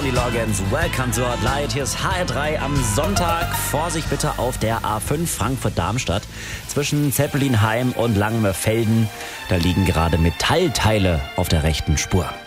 Kenny Loggins, Welcome to Our Light. Hier ist HR3 am Sonntag. Vorsicht bitte auf der A5 Frankfurt-Darmstadt zwischen Zeppelinheim und Langenmörfelden. Da liegen gerade Metallteile auf der rechten Spur.